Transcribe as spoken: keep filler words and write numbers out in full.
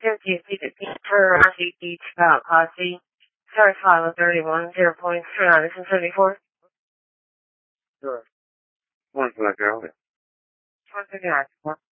fifty for R C Beach about Posse. Start file of thirty-one, zero point three nine seventy-four. Sure. One second. One second.